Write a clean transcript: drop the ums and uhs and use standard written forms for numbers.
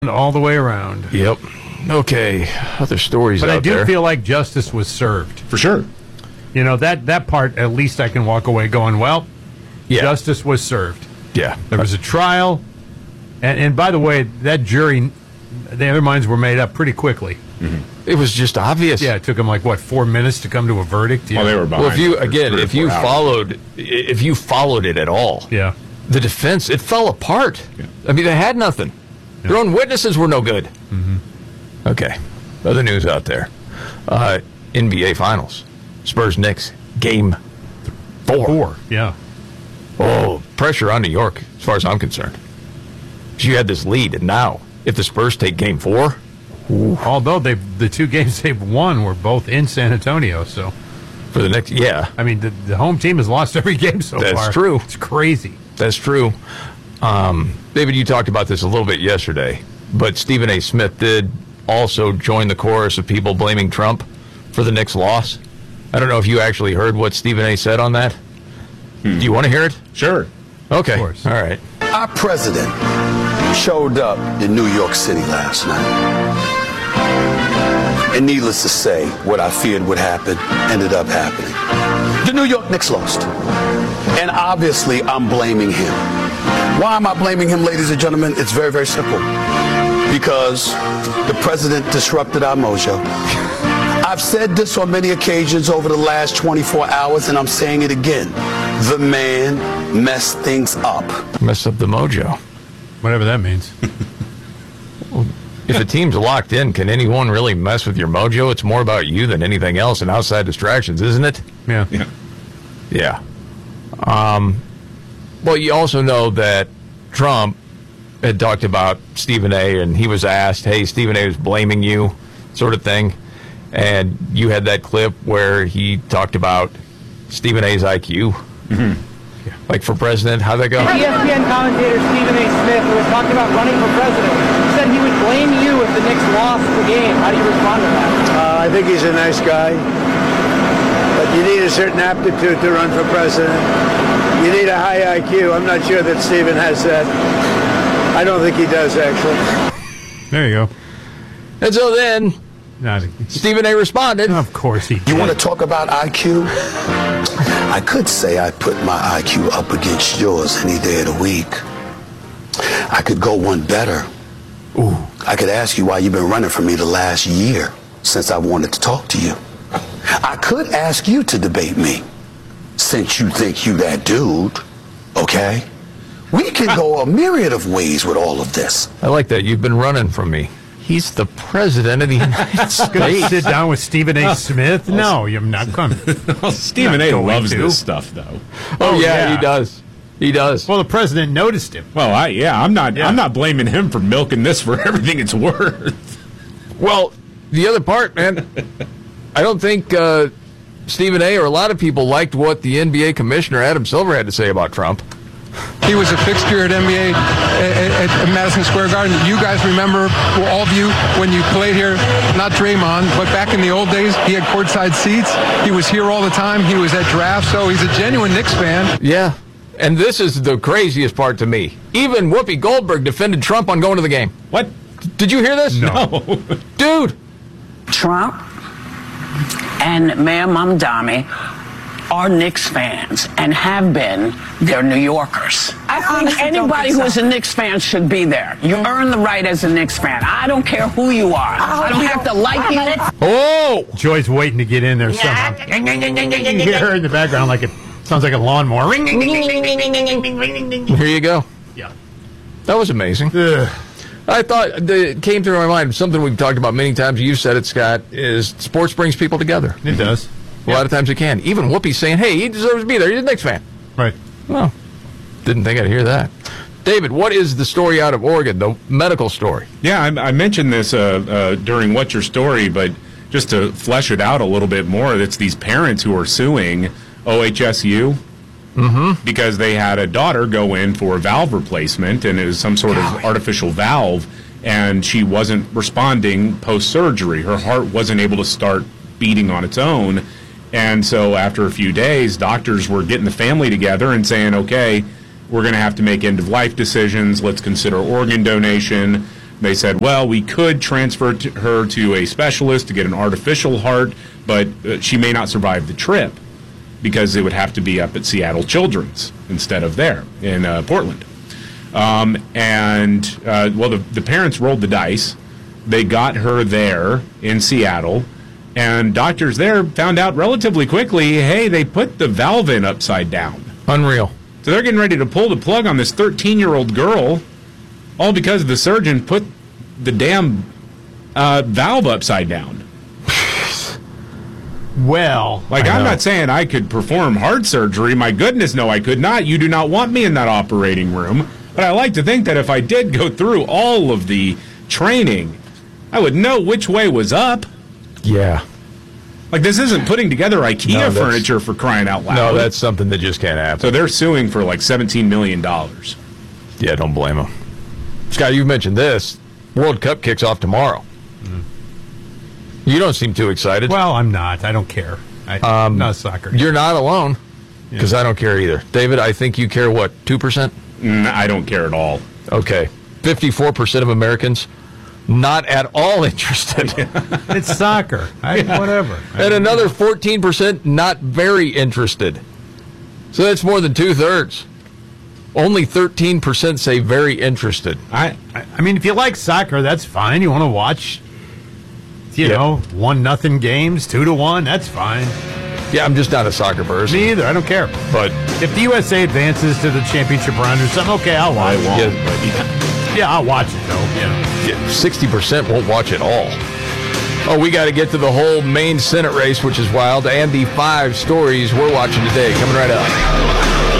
All the way around. Yep. Okay. Other stories But out there. I do feel like justice was served. For sure. You know, that part, at least I can walk away going, well, justice was served. Yeah. There was a trial. And by the way, that jury, their minds were made up pretty quickly. Mm-hmm. It was just obvious. Yeah, it took them 4 minutes to come to a verdict. Yeah. Well, they were behind. Well, if you followed it at all, yeah, the defense, it fell apart. Yeah. I mean, they had nothing. Yeah. Their own witnesses were no good. Mm-hmm. Okay. Other news out there. NBA Finals. Spurs-Knicks. Game 4. Yeah. Oh, pressure on New York, as far as I'm concerned. You had this lead, and now, if the Spurs take Game 4... Ooh. Although the 2 games they've won were both in San Antonio, so... For the next... Yeah. I mean, the home team has lost every game so far. That's true. It's crazy. That's true. David, you talked about this a little bit yesterday, but Stephen A. Smith did also join the chorus of people blaming Trump for the Knicks' loss. I don't know if you actually heard what Stephen A. said on that. Do you want to hear it? Sure. Okay. Of course. All right. Our president showed up in New York City last night. And needless to say, what I feared would happen ended up happening. The New York Knicks lost. And obviously, I'm blaming him. Why am I blaming him, ladies and gentlemen? It's very, very simple. Because the president disrupted our mojo. I've said this on many occasions over the last 24 hours, and I'm saying it again. The man messed things up. Messed up the mojo. Whatever that means. If a team's locked in, can anyone really mess with your mojo? It's more about you than anything else and outside distractions, isn't it? Yeah. Yeah. Well, you also know that Trump had talked about Stephen A., and he was asked, hey, Stephen A. was blaming you, sort of thing. And you had that clip where he talked about Stephen A.'s IQ. Mm-hmm. Yeah. Like for president, how'd that go? ESPN commentator Stephen A. Smith, who was talking about running for president, said he would blame you if the Knicks lost the game. How do you respond to that? I think he's a nice guy. But you need a certain aptitude to run for president. You need a high IQ. I'm not sure that Stephen has that. I don't think he does, actually. There you go. And so then, Stephen A. responded. Of course he did. You want to talk about IQ? I could say I put my IQ up against yours any day of the week. I could go one better. Ooh. I could ask you why you've been running from me the last year since I wanted to talk to you. I could ask you to debate me since you think you that dude, okay? We can go a myriad of ways with all of this. I like that. You've been running from me. He's the president of the United States. Sit down with Stephen A. Smith? No, you're not coming. Well, Stephen A. loves this stuff, though. Oh, yeah, he does. He does. Well, the president noticed him. Well, I'm not blaming him for milking this for everything it's worth. Well, the other part, man, I don't think Stephen A. or a lot of people liked what the NBA commissioner, Adam Silver, had to say about Trump. He was a fixture at NBA at Madison Square Garden. You guys remember, all of you, when you played here, not Draymond, but back in the old days, he had courtside seats. He was here all the time. He was at drafts, so he's a genuine Knicks fan. Yeah, and this is the craziest part to me. Even Whoopi Goldberg defended Trump on going to the game. What? Did you hear this? No. Dude. Trump and Mayor Mamdani are Knicks fans and have been. They're New Yorkers. I think anybody who is a Knicks fan should be there. You earn the right as a Knicks fan. I don't care who you are. I don't have to like you. Oh! Joy's waiting to get in there somehow. You hear her in the background like it sounds like a lawnmower. Here you go. Yeah. That was amazing. I thought it came through my mind, something we've talked about many times, you said it, Scott, is sports brings people together. It does. A lot of times it can. Even Whoopi's saying, hey, he deserves to be there. He's a Knicks fan. Right. Well, didn't think I'd hear that. David, what is the story out of Oregon, the medical story? Yeah, I mentioned this during What's Your Story, but just to flesh it out a little bit more, it's these parents who are suing OHSU because they had a daughter go in for a valve replacement, and it was some sort of artificial valve, and she wasn't responding post-surgery. Her heart wasn't able to start beating on its own. And so after a few days, doctors were getting the family together and saying, okay, we're going to have to make end-of-life decisions. Let's consider organ donation. They said, well, we could transfer her to a specialist to get an artificial heart, but she may not survive the trip because it would have to be up at Seattle Children's instead of there in Portland. The parents rolled the dice. They got her there in Seattle, and doctors there found out relatively quickly, hey, they put the valve in upside down. Unreal. So they're getting ready to pull the plug on this 13-year-old girl, all because the surgeon put the damn valve upside down. Well, I'm not saying I could perform heart surgery. My goodness, no, I could not. You do not want me in that operating room. But I like to think that if I did go through all of the training, I would know which way was up. Yeah. Like, this isn't putting together IKEA furniture for crying out loud. No, that's something that just can't happen. So they're suing for like $17 million. Yeah, don't blame them. Scott, you mentioned this. World Cup kicks off tomorrow. You don't seem too excited. Well, I'm not. I don't care. I'm not a soccer guy. You're not alone, because I don't care either. David, I think you care, what, 2%? I don't care at all. Okay. 54% of Americans not at all interested. It's soccer. Whatever. And another 14% not very interested. So that's more than two-thirds. Only 13% say very interested. I mean, if you like soccer, that's fine. You want to watch, you know, 1-0 games, 2-1, that's fine. Yeah, I'm just not a soccer person. Me either. I don't care. But if the USA advances to the championship round or something, okay, I'll watch it. Yeah, I'll watch it, though. Yeah, 60% won't watch at all. Oh, we got to get to the whole Maine Senate race, which is wild, and the 5 stories we're watching today. Coming right up.